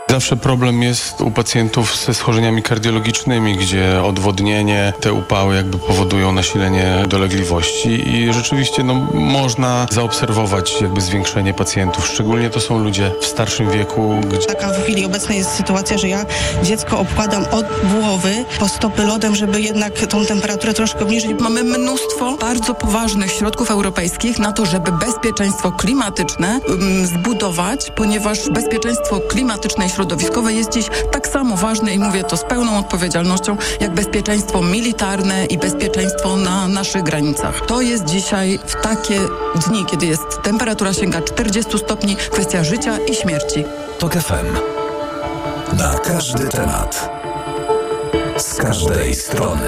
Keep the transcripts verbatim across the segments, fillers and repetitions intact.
Zawsze problem jest u pacjentów ze schorzeniami kardiologicznymi, gdzie odwodnienie, te upały jakby powodują nasilenie dolegliwości i rzeczywiście no, można zaobserwować jakby zwiększenie pacjentów. Szczególnie to są ludzie w starszym wieku. Gdzie... Taka w chwili obecnej jest sytuacja, że ja dziecko obkładam od głowy po stopy lodem, żeby jednak tą temperaturę troszkę obniżyć. Mamy mnóstwo bardzo poważnych środków europejskich na to, żeby bezpieczeństwo klimatyczne um, zbudować, ponieważ bezpieczeństwo klimatyczne i środowiskowe jest dziś tak samo ważne i mówię to z pełną odpowiedzialnością, jak bezpieczeństwo militarne i bezpieczeństwo na naszych granicach. To jest dzisiaj w takie dni, kiedy jest temperatura sięga czterdziestu stopni, kwestia życia i śmierci. TOK F M. Na każdy temat. Z każdej strony.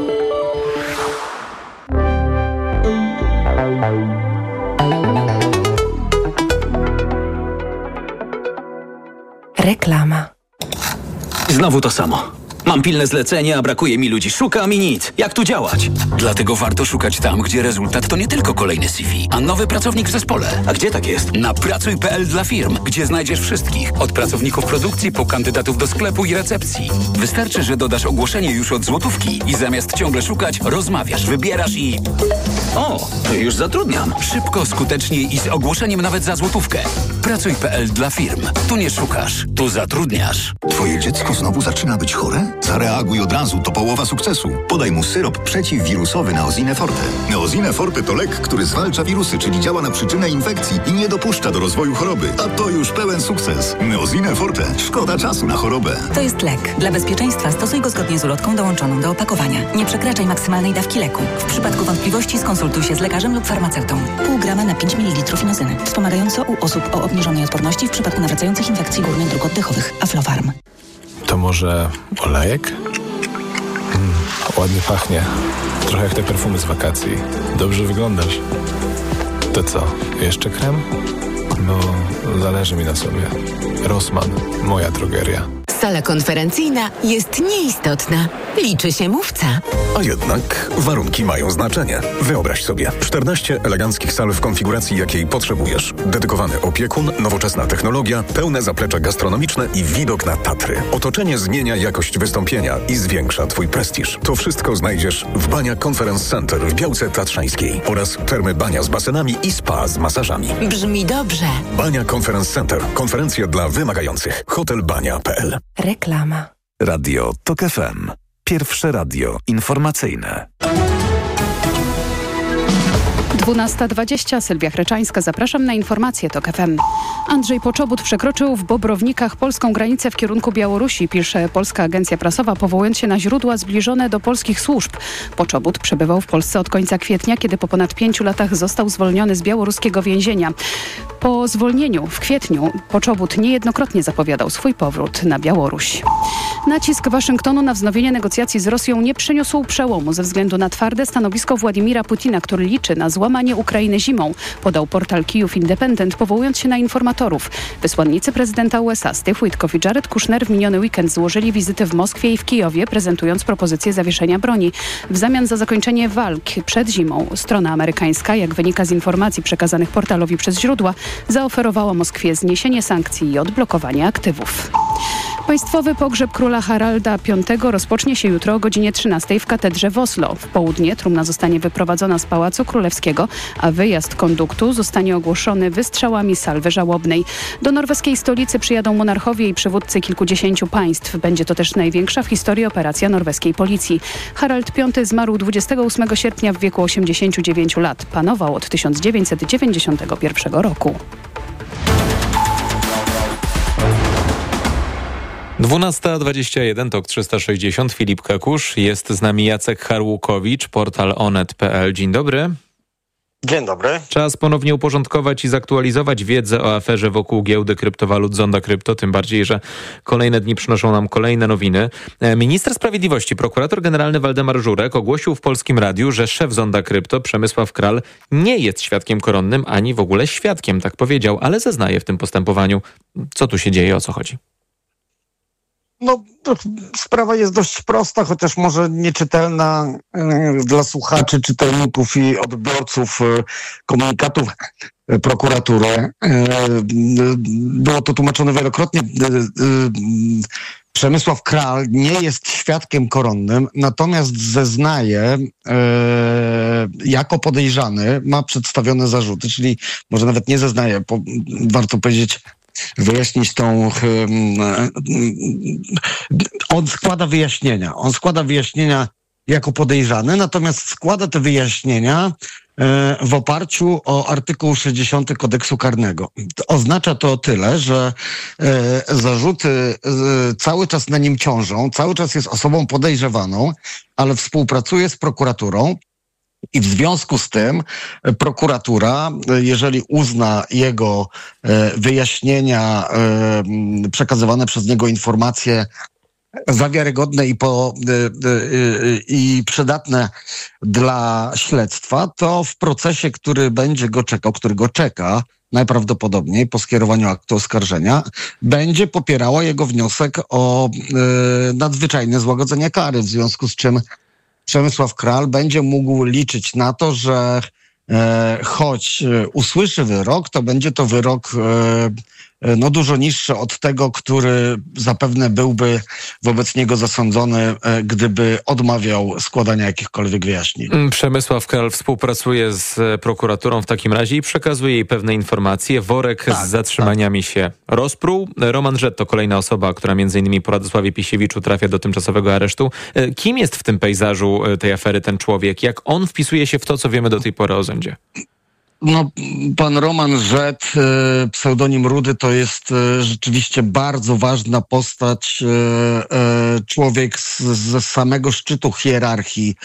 Reklama. Znowu to samo. Mam pilne zlecenie, a brakuje mi ludzi. Szukam i nic. Jak tu działać? Dlatego warto szukać tam, gdzie rezultat to nie tylko kolejny C V, a nowy pracownik w zespole. A gdzie tak jest? Na pracuj kropka p l dla firm, gdzie znajdziesz wszystkich. Od pracowników produkcji po kandydatów do sklepu i recepcji. Wystarczy, że dodasz ogłoszenie już od złotówki i zamiast ciągle szukać, rozmawiasz, wybierasz i... O, już zatrudniam. Szybko, skutecznie i z ogłoszeniem nawet za złotówkę. pracuj kropka p l dla firm. Tu nie szukasz, tu zatrudniasz. Twoje dziecko znowu zaczyna być chore? Zareaguj od razu, to połowa sukcesu. Podaj mu syrop przeciwwirusowy Neosine Forte. Neosine Forte to lek, który zwalcza wirusy, czyli działa na przyczynę infekcji i nie dopuszcza do rozwoju choroby. A to już pełen sukces. Neosine Forte. Szkoda czasu na chorobę. To jest lek. Dla bezpieczeństwa stosuj go zgodnie z ulotką dołączoną do opakowania. Nie przekraczaj maksymalnej dawki leku. W przypadku wątpliwości skonsultuj się z lekarzem lub farmaceutą. Pół grama na pięć mililitrów inozyny. Wspomagająco u osób o obniżonej odporności w przypadku nawracających infekcji górnych dróg oddechowych. Aflofarm. To może olejek? Mm, ładnie pachnie. Trochę jak te perfumy z wakacji. Dobrze wyglądasz. To co, jeszcze krem? Bo zależy mi na sobie. Rossmann, moja drogeria. Sala konferencyjna jest nieistotna. Liczy się mówca. A jednak warunki mają znaczenie. Wyobraź sobie, czternaście eleganckich sal w konfiguracji, jakiej potrzebujesz. Dedykowany opiekun, nowoczesna technologia, pełne zaplecze gastronomiczne i widok na Tatry. Otoczenie zmienia jakość wystąpienia i zwiększa Twój prestiż. To wszystko znajdziesz w Bania Conference Center w Białce Tatrzańskiej oraz termy Bania z basenami i spa z masażami. Brzmi dobrze. Bania Conference Center. Konferencje dla wymagających. hotel bania kropka p l. Reklama. Radio TOK F M. Pierwsze radio informacyjne. dwunasta dwadzieścia, Sylwia Chreczańska. Zapraszam na informacje TOK F M. Andrzej Poczobut przekroczył w Bobrownikach polską granicę w kierunku Białorusi, pisze Polska Agencja Prasowa, powołując się na źródła zbliżone do polskich służb. Poczobut przebywał w Polsce od końca kwietnia, kiedy po ponad pięciu latach został zwolniony z białoruskiego więzienia. Po zwolnieniu w kwietniu Poczobut niejednokrotnie zapowiadał swój powrót na Białoruś. Nacisk Waszyngtonu na wznowienie negocjacji z Rosją nie przyniósł przełomu ze względu na twarde stanowisko Władimira Putina, który liczy na złamanie Ukrainy zimą, podał portal Kijów Independent, powołując się na informatorów. Wysłannicy prezydenta U S A Steve Witkoff i Jared Kushner w miniony weekend złożyli wizyty w Moskwie i w Kijowie, prezentując propozycję zawieszenia broni. W zamian za zakończenie walk przed zimą strona amerykańska, jak wynika z informacji przekazanych portalowi przez źródła, zaoferowała Moskwie zniesienie sankcji i odblokowanie aktywów. Państwowy pogrzeb króla Haralda piątego rozpocznie się jutro o godzinie trzynastej w katedrze w Oslo. W południe trumna zostanie wyprowadzona z Pałacu Królewskiego, a wyjazd konduktu zostanie ogłoszony wystrzałami salwy żałobnej. Do norweskiej stolicy przyjadą monarchowie i przywódcy kilkudziesięciu państw. Będzie to też największa w historii operacja norweskiej policji. Harald piąty zmarł dwudziestego ósmego sierpnia w wieku osiemdziesięciu dziewięciu lat. Panował od tysiąc dziewięćset dziewięćdziesiątego pierwszego roku. dwunasta dwadzieścia jeden, TOK trzysta sześćdziesiąt, Filip Kakusz. Jest z nami Jacek Harłukowicz, portal onet kropka p l. Dzień dobry. Dzień dobry. Czas ponownie uporządkować i zaktualizować wiedzę o aferze wokół giełdy kryptowalut Zonda Krypto, tym bardziej, że kolejne dni przynoszą nam kolejne nowiny. Minister Sprawiedliwości, prokurator generalny Waldemar Żurek ogłosił w Polskim Radiu, że szef Zonda Krypto, Przemysław Kral, nie jest świadkiem koronnym, ani w ogóle świadkiem, tak powiedział, ale zeznaje w tym postępowaniu. Co tu się dzieje, o co chodzi? No, sprawa jest dość prosta, chociaż może nieczytelna dla słuchaczy, czytelników i odbiorców komunikatów prokuratury. Było to tłumaczone wielokrotnie. Przemysław Kral nie jest świadkiem koronnym, natomiast zeznaje e, jako podejrzany, ma przedstawione zarzuty, czyli może nawet nie zeznaje, po, warto powiedzieć, wyjaśnić tą... E, on składa wyjaśnienia. On składa wyjaśnienia jako podejrzany, natomiast składa te wyjaśnienia w oparciu o artykuł sześćdziesiąty kodeksu karnego. Oznacza to tyle, że zarzuty cały czas na nim ciążą, cały czas jest osobą podejrzewaną, ale współpracuje z prokuraturą i w związku z tym prokuratura, jeżeli uzna jego wyjaśnienia, przekazywane przez niego informacje za wiarygodne i, po, y, y, i przydatne dla śledztwa, to w procesie, który będzie go czekał, który go czeka, najprawdopodobniej po skierowaniu aktu oskarżenia, będzie popierała jego wniosek o y, nadzwyczajne złagodzenie kary, w związku z czym Przemysław Kral będzie mógł liczyć na to, że y, choć usłyszy wyrok, to będzie to wyrok y, no dużo niższy od tego, który zapewne byłby wobec niego zasądzony, gdyby odmawiał składania jakichkolwiek wyjaśnień. Przemysław Kral współpracuje z prokuraturą w takim razie i przekazuje jej pewne informacje. Worek tak, z zatrzymaniami tak. się rozpruł. Roman Żett to kolejna osoba, która między innymi po Radosławie Pisiewiczu trafia do tymczasowego aresztu. Kim jest w tym pejzażu tej afery ten człowiek? Jak on wpisuje się w to, co wiemy do tej pory o Zondzie? No, pan Roman Żett, pseudonim Rudy, to jest rzeczywiście bardzo ważna postać, człowiek ze samego szczytu hierarchii.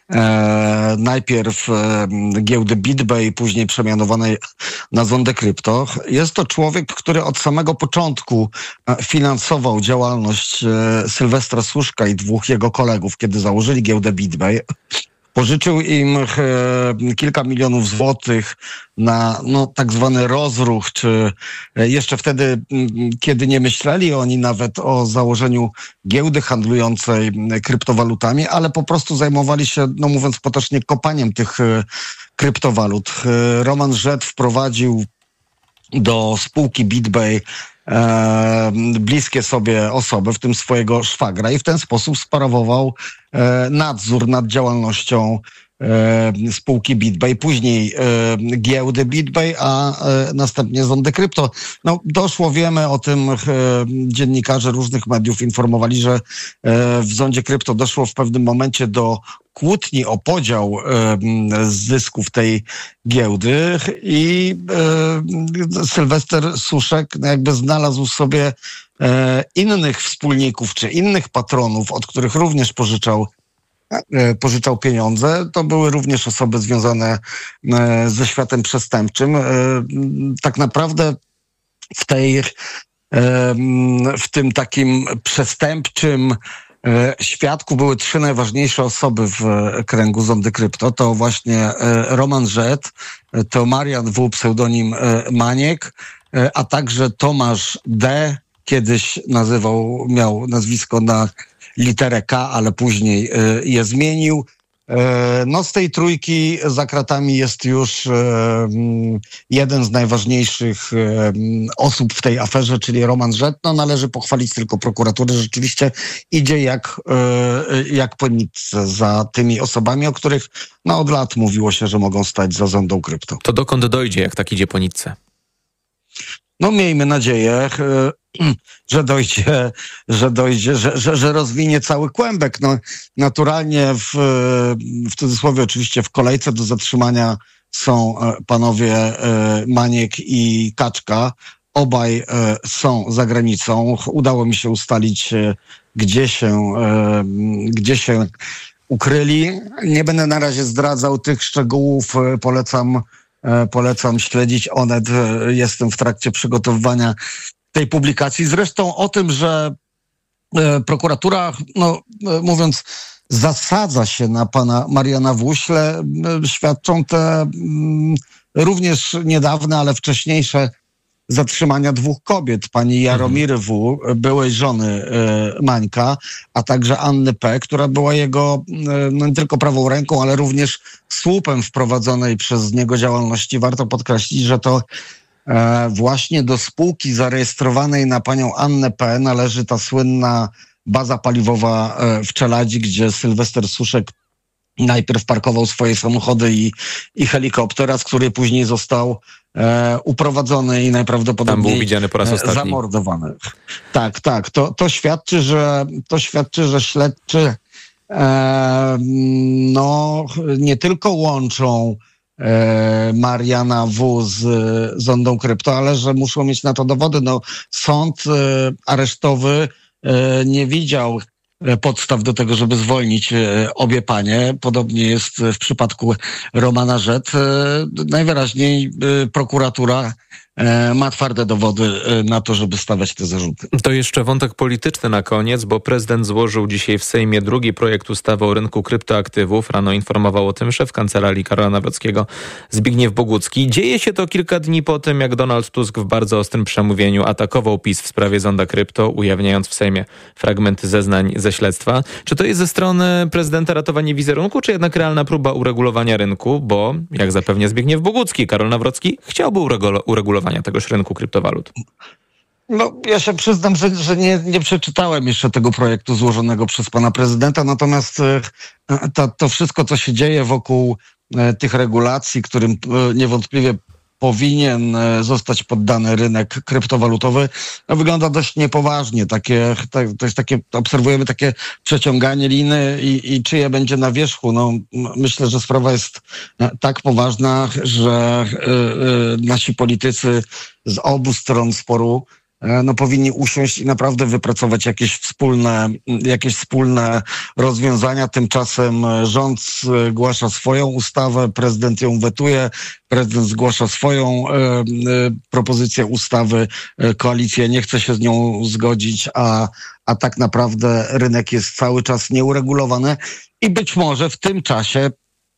Najpierw giełdy BitBay, później przemianowanej na Zondę Krypto. Jest to człowiek, który od samego początku finansował działalność Sylwestra Suszka i dwóch jego kolegów, kiedy założyli giełdę BitBay. Pożyczył im e, kilka milionów złotych na no, tak zwany rozruch, czy jeszcze wtedy, m, kiedy nie myśleli oni nawet o założeniu giełdy handlującej kryptowalutami, ale po prostu zajmowali się, no mówiąc potocznie, kopaniem tych e, kryptowalut. E, Roman Żett wprowadził do spółki BitBay E, bliskie sobie osoby, w tym swojego szwagra, i w ten sposób sprawował e, nadzór nad działalnością e, spółki BitBay, później e, giełdy BitBay, a e, następnie Zondy Krypto. No, doszło, wiemy o tym, e, dziennikarze różnych mediów informowali, że e, w Zondzie Krypto doszło w pewnym momencie do kłótni o podział e, zysków tej giełdy i e, Sylwester Suszek jakby znalazł sobie e, innych wspólników czy innych patronów, od których również pożyczał e, pożyczał pieniądze. To były również osoby związane e, ze światem przestępczym. E, tak naprawdę w tej e, w tym takim przestępczym świadku były trzy najważniejsze osoby w kręgu Zondy Krypto. To właśnie Roman Żett, to Marian W., pseudonim Maniek, a także Tomasz D., kiedyś nazywał, miał nazwisko na literę K, ale później je zmienił. No z tej trójki za kratami jest już jeden z najważniejszych osób w tej aferze, czyli Roman Żett. No należy pochwalić tylko prokuraturę, że rzeczywiście idzie jak, jak po nitce za tymi osobami, o których no od lat mówiło się, że mogą stać za Zondą Krypto. To dokąd dojdzie, jak tak idzie po nitce? No miejmy nadzieję, że dojdzie, że dojdzie, że, że, że rozwinie cały kłębek. No, naturalnie w, w cudzysłowie oczywiście w kolejce do zatrzymania są panowie Maniek i Kaczka. Obaj są za granicą. Udało mi się ustalić, gdzie się, gdzie się ukryli. Nie będę na razie zdradzał tych szczegółów. Polecam Polecam śledzić Onet. Jestem w trakcie przygotowywania tej publikacji. Zresztą o tym, że prokuratura, no mówiąc, zasadza się na pana Mariana W., świadczą te również niedawne, ale wcześniejsze zatrzymania dwóch kobiet, pani Jaromiry W., byłej żony y, Mańka, a także Anny P., która była jego y, no nie tylko prawą ręką, ale również słupem wprowadzonej przez niego działalności. Warto podkreślić, że to y, właśnie do spółki zarejestrowanej na panią Annę P. należy ta słynna baza paliwowa y, w Czeladzi, gdzie Sylwester Suszek najpierw parkował swoje samochody i, i helikopter, a z której później został e, uprowadzony i najprawdopodobniej Tam był widziany po raz ostatni. zamordowany. Tak, tak. To, to świadczy, że to świadczy, że śledczy e, no nie tylko łączą e, Mariana W. z zondą krypto, ale że muszą mieć na to dowody. No, sąd e, aresztowy e, nie widział podstaw do tego, żeby zwolnić obie panie. Podobnie jest w przypadku Romana Rzet. Najwyraźniej prokuratura ma twarde dowody na to, żeby stawiać te zarzuty. To jeszcze wątek polityczny na koniec, bo prezydent złożył dzisiaj w Sejmie drugi projekt ustawy o rynku kryptoaktywów. Rano informował o tym szef kancelarii Karola Nawrockiego Zbigniew Bogucki. Dzieje się to kilka dni po tym, jak Donald Tusk w bardzo ostrym przemówieniu atakował PiS w sprawie zonda krypto, ujawniając w Sejmie fragmenty zeznań ze śledztwa. Czy to jest ze strony prezydenta ratowanie wizerunku, czy jednak realna próba uregulowania rynku? Bo, jak zapewnia Zbigniew Bogucki, Karol Nawrocki chciałby uregul- uregulowania tegoż rynku kryptowalut. No, ja się przyznam, że, że nie, nie przeczytałem jeszcze tego projektu złożonego przez pana prezydenta, natomiast to, to wszystko, co się dzieje wokół tych regulacji, którym niewątpliwie powinien zostać poddany rynek kryptowalutowy, no, wygląda dość niepoważnie. Takie, tak, to jest takie, obserwujemy takie przeciąganie liny i, i czyje będzie na wierzchu. No, myślę, że sprawa jest tak poważna, że y, y, nasi politycy z obu stron sporu no, powinni usiąść i naprawdę wypracować jakieś wspólne, jakieś wspólne rozwiązania. Tymczasem rząd zgłasza swoją ustawę, prezydent ją wetuje, prezydent zgłasza swoją e, e, propozycję ustawy, koalicja nie chce się z nią zgodzić, a, a tak naprawdę rynek jest cały czas nieuregulowany i być może w tym czasie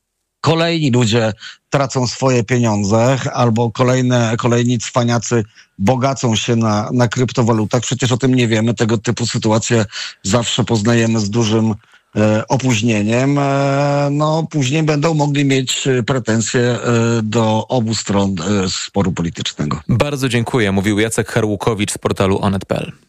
kolejni ludzie tracą swoje pieniądze albo kolejne, kolejni cwaniacy bogacą się na, na kryptowalutach. Przecież o tym nie wiemy. Tego typu sytuacje zawsze poznajemy z dużym e, opóźnieniem. E, no, później będą mogli mieć pretensje e, do obu stron e, sporu politycznego. Bardzo dziękuję. Mówił Jacek Harłukowicz z portalu onet kropka pe el.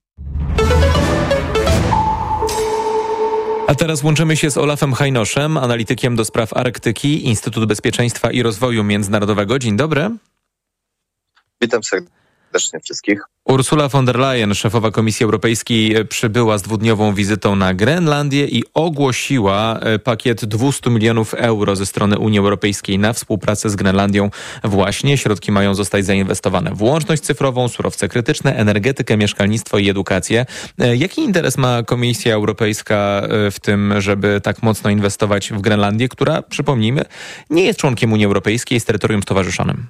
A teraz łączymy się z Olafem Hajnoszem, analitykiem do spraw Arktyki, Instytut Bezpieczeństwa i Rozwoju Międzynarodowego. Dzień dobry. Witam serdecznie wszystkich. Ursula von der Leyen, szefowa Komisji Europejskiej, przybyła z dwudniową wizytą na Grenlandię i ogłosiła pakiet dwieście milionów euro ze strony Unii Europejskiej na współpracę z Grenlandią. Właśnie środki mają zostać zainwestowane w łączność cyfrową, surowce krytyczne, energetykę, mieszkalnictwo i edukację. Jaki interes ma Komisja Europejska w tym, żeby tak mocno inwestować w Grenlandię, która, przypomnijmy, nie jest członkiem Unii Europejskiej, jest terytorium stowarzyszonym?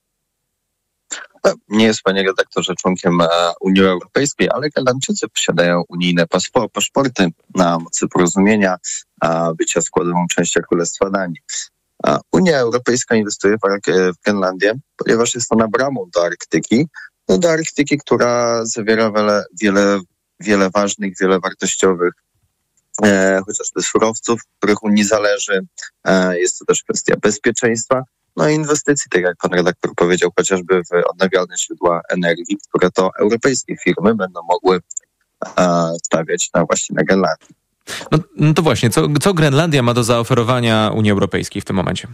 Nie jest, panie redaktorze, członkiem Unii Europejskiej, ale Grenlandczycy posiadają unijne paspor- paszporty na mocy porozumienia bycia składową częścią Królestwa Danii. Unia Europejska inwestuje w, Ark- w Grenlandię, ponieważ jest ona bramą do Arktyki, no do Arktyki, która zawiera wiele, wiele, wiele ważnych, wiele wartościowych e, chociażby surowców, których Unii zależy. E, jest to też kwestia bezpieczeństwa. No i inwestycji, tak jak pan redaktor powiedział, chociażby w odnawialne źródła energii, które to europejskie firmy będą mogły e, stawiać na właśnie na Grenlandii. No, no to właśnie, co, co Grenlandia ma do zaoferowania Unii Europejskiej w tym momencie?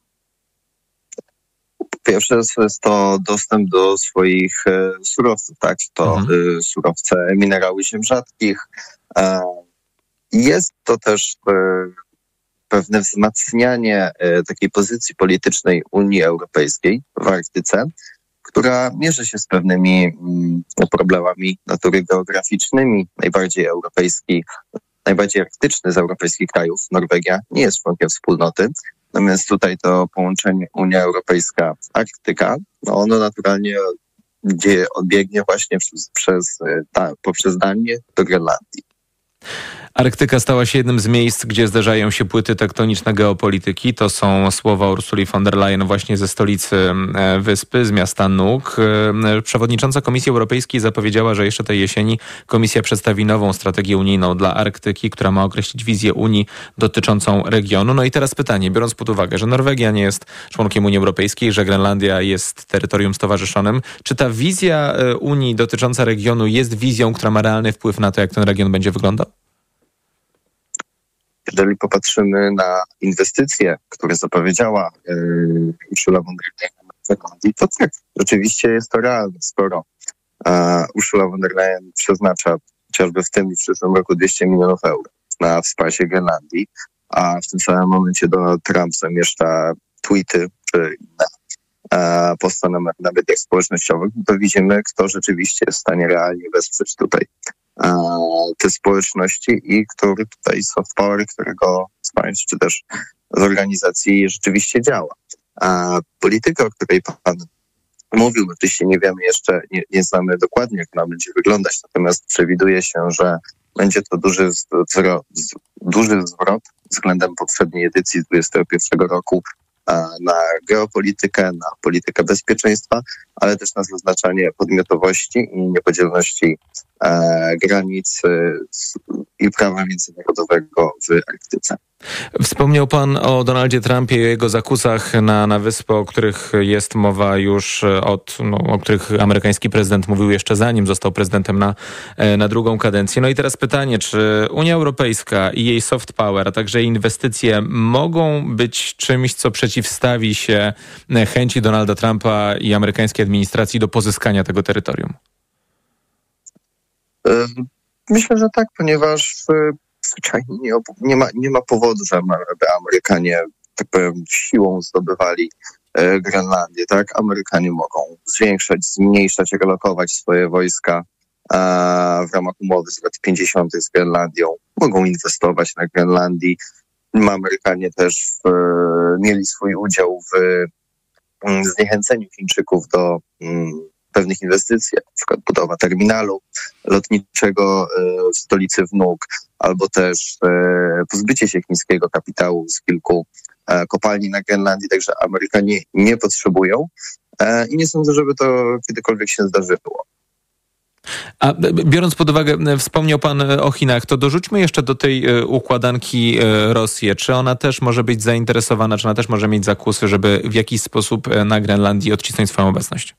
Pierwsze jest to dostęp do swoich e, surowców, tak? To mhm. e, surowce, minerały ziem rzadkich. E, jest to też e, pewne wzmacnianie e, takiej pozycji politycznej Unii Europejskiej w Arktyce, która mierzy się z pewnymi mm, problemami natury geograficznymi. Najbardziej europejski, najbardziej arktyczny z europejskich krajów, Norwegia, nie jest członkiem wspólnoty. Natomiast tutaj to połączenie Unia Europejska-Arktyka, no ono naturalnie odbiegnie właśnie przez, przez, ta, poprzez Danię do Grenlandii. Arktyka stała się jednym z miejsc, gdzie zderzają się płyty tektoniczne geopolityki. To są słowa Ursuli von der Leyen właśnie ze stolicy wyspy, z miasta Nuuk. Przewodnicząca Komisji Europejskiej zapowiedziała, że jeszcze tej jesieni Komisja przedstawi nową strategię unijną dla Arktyki, która ma określić wizję Unii dotyczącą regionu. No i teraz pytanie, biorąc pod uwagę, że Norwegia nie jest członkiem Unii Europejskiej, że Grenlandia jest terytorium stowarzyszonym, czy ta wizja Unii dotycząca regionu jest wizją, która ma realny wpływ na to, jak ten region będzie wyglądał? Jeżeli popatrzymy na inwestycje, które zapowiedziała yy, Ursula von der Leyen, to tak, rzeczywiście jest to realne, skoro uh, Ursula von der Leyen przeznacza chociażby w tym i w przyszłym roku dwieście milionów euro na wsparcie Grenlandii, a w tym samym momencie Donald Trump zamieszcza tweety czy inne uh, posty na, na mediach społecznościowych, to widzimy, kto rzeczywiście jest w stanie realnie wesprzeć tutaj te społeczności i który tutaj soft power, którego z państw czy też z organizacji rzeczywiście działa. A polityka, o której pan mówił, oczywiście nie wiemy jeszcze, nie, nie znamy dokładnie, jak ona będzie wyglądać, natomiast przewiduje się, że będzie to duży zwrot, duży zwrot względem poprzedniej edycji z dwudziestego pierwszego roku na geopolitykę, na politykę bezpieczeństwa, ale też na zaznaczanie podmiotowości i niepodzielności e, granic e, i prawa międzynarodowego w Arktyce. Wspomniał pan o Donaldzie Trumpie i jego zakusach na, na wyspę, o których jest mowa już od, no, o których amerykański prezydent mówił jeszcze zanim został prezydentem na, na drugą kadencję. No i teraz pytanie, czy Unia Europejska i jej soft power, a także inwestycje mogą być czymś, co przeciwstawi się chęci Donalda Trumpa i amerykańskiej administracji do pozyskania tego terytorium? Myślę, że tak, ponieważ zwyczajnie nie, nie, ma, nie ma powodu, żeby Amerykanie, tak powiem, siłą zdobywali e, Grenlandię, tak? Amerykanie mogą zwiększać, zmniejszać, relokować swoje wojska e, w ramach umowy z lat pięćdziesiątych z Grenlandią. Mogą inwestować na Grenlandii. Amerykanie też e, mieli swój udział w m, zniechęceniu Chińczyków do m, pewnych inwestycji, jak na przykład budowa terminalu lotniczego w stolicy w Nuuk, albo też pozbycie się chińskiego kapitału z kilku kopalni na Grenlandii, także Amerykanie nie potrzebują i nie sądzę, żeby to kiedykolwiek się zdarzyło. A biorąc pod uwagę, wspomniał pan o Chinach, to dorzućmy jeszcze do tej układanki Rosję. Czy ona też może być zainteresowana, czy ona też może mieć zakusy, żeby w jakiś sposób na Grenlandii odcisnąć swoją obecność?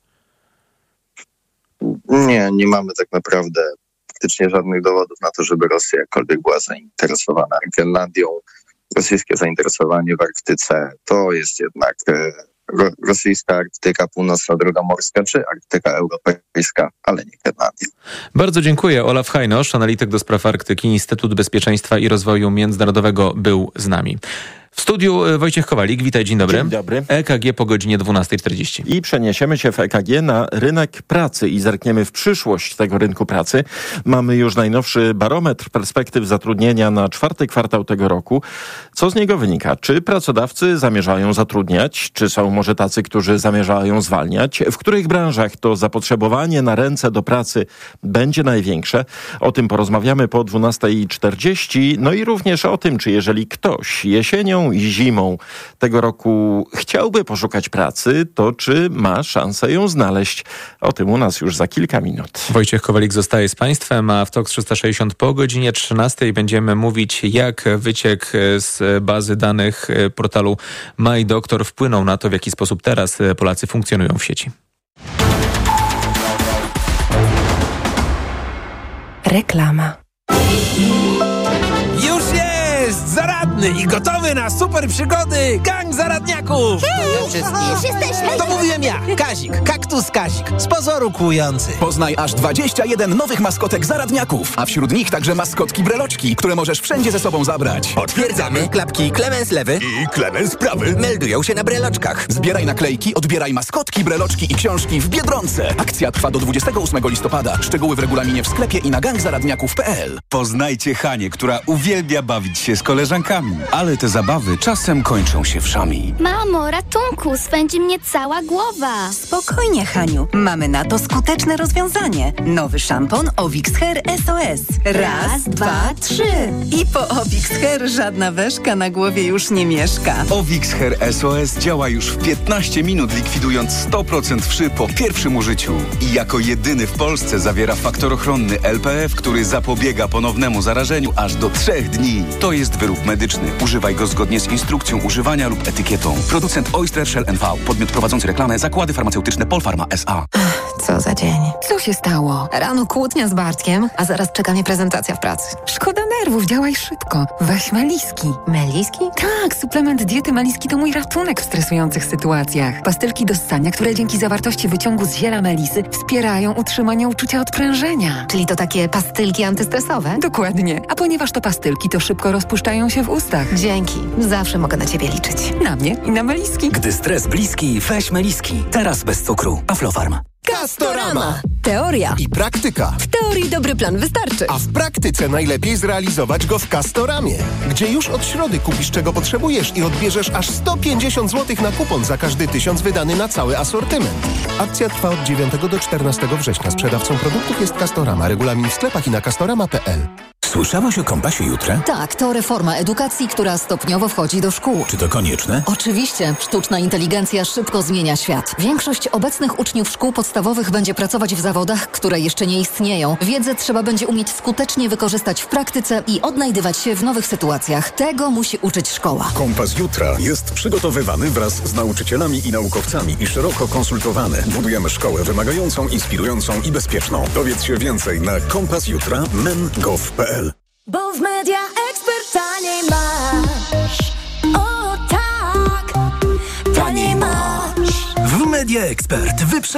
Nie, nie mamy tak naprawdę faktycznie żadnych dowodów na to, żeby Rosja jakkolwiek była zainteresowana Grenlandią. Rosyjskie zainteresowanie w Arktyce to jest jednak ro- rosyjska Arktyka, północna droga morska czy Arktyka europejska, ale nie Grenlandia. Bardzo dziękuję. Olaf Hajnosz, analityk do spraw Arktyki, Instytut Bezpieczeństwa i Rozwoju Międzynarodowego, był z nami. W studiu Wojciech Kowalik, witaj, dzień dobry. Dzień dobry. E K G po godzinie dwunasta czterdzieści. I przeniesiemy się w E K G na rynek pracy i zerkniemy w przyszłość tego rynku pracy. Mamy już najnowszy barometr perspektyw zatrudnienia na czwarty kwartał tego roku. Co z niego wynika? Czy pracodawcy zamierzają zatrudniać? Czy są może tacy, którzy zamierzają zwalniać? W których branżach to zapotrzebowanie na ręce do pracy będzie największe? O tym porozmawiamy po dwunasta czterdzieści. No i również o tym, czy jeżeli ktoś jesienią i zimą tego roku chciałby poszukać pracy, to czy ma szansę ją znaleźć? O tym u nas już za kilka minut. Wojciech Kowalik zostaje z Państwem, a w Tok trzysta sześćdziesiąt po godzinie trzynastej będziemy mówić, jak wyciek z bazy danych portalu MyDoctor wpłynął na to, w jaki sposób teraz Polacy funkcjonują w sieci. Reklama. Już jest! Zaradny i gotowy na super przygody gang zaradniaków! Hej, już jesteśmy! To mówiłem ja, Kazik, kaktus Kazik, z pozoru kłujący. Poznaj aż dwadzieścia jeden nowych maskotek zaradniaków, a wśród nich także maskotki breloczki, które możesz wszędzie ze sobą zabrać. Potwierdzamy, klapki Klemens lewy I Klemens prawy meldują się na breloczkach. Zbieraj naklejki, odbieraj maskotki, breloczki i książki w Biedronce. Akcja trwa do dwudziestego ósmego listopada. Szczegóły w regulaminie w sklepie i na gang zaradniaków kropka p l. Poznajcie Hanię, która uwielbia bawić się z koleżankami. zabawami. Ale te zabawy czasem kończą się wszami. Mamo, ratunku, swędzi mnie cała głowa. Spokojnie, Haniu. Mamy na to skuteczne rozwiązanie. Nowy szampon Ovix Hair S O S. Raz, dwa, trzy. I po Ovix Hair żadna weszka na głowie już nie mieszka. Ovix Hair S O S działa już w piętnaście minut, likwidując sto procent wszy po pierwszym użyciu. I jako jedyny w Polsce zawiera faktor ochronny L P F, który zapobiega ponownemu zarażeniu aż do trzech dni. To jest wyrób medyczny. Używaj go zgodnie z instrukcją używania lub etykietą. Producent Oyster Shell N V. Podmiot prowadzący reklamę Zakłady Farmaceutyczne Polpharma S A. Co za dzień. Co się stało? Rano kłótnia z Bartkiem, a zaraz czeka mnie prezentacja w pracy. Szkoda nerwów, działaj szybko. Weź Meliski. Meliski? Tak, suplement diety Meliski to mój ratunek w stresujących sytuacjach. Pastylki do ssania, które dzięki zawartości wyciągu z ziela melisy wspierają utrzymanie uczucia odprężenia. Czyli to takie pastylki antystresowe? Dokładnie. A ponieważ to pastylki, to szybko rozpuszczają się w ustach. Dzięki. Zawsze mogę na ciebie liczyć. Na mnie i na Meliski. Gdy stres bliski, weź Meliski. Teraz bez cukru. Aflofarm. Castorama. Teoria I praktyka. W teorii dobry plan wystarczy. A w praktyce najlepiej zrealizować go w Castoramie, gdzie już od środy kupisz czego potrzebujesz i odbierzesz aż sto pięćdziesiąt złotych na kupon za każdy tysiąc wydany na cały asortyment. Akcja trwa od dziewiątego do czternastego września. Sprzedawcą produktów jest Castorama. Regulamin w sklepach i na castorama kropka p l. Słyszałaś o Kompasie Jutra? Tak, to reforma edukacji, która stopniowo wchodzi do szkół. Czy to konieczne? Oczywiście. Sztuczna inteligencja szybko zmienia świat. Większość obecnych uczniów szkół podstawowych będzie pracować w zawodach, które jeszcze nie istnieją. Wiedzę trzeba będzie umieć skutecznie wykorzystać w praktyce i odnajdywać się w nowych sytuacjach. Tego musi uczyć szkoła. Kompas Jutra jest przygotowywany wraz z nauczycielami i naukowcami i szeroko konsultowany. Budujemy szkołę wymagającą, inspirującą i bezpieczną. Dowiedz się więcej na kompas jutra kropka men kropka gov kropka p l. Bo w Media Expert taniej masz. O tak, taniej masz. W Media Expert wyprze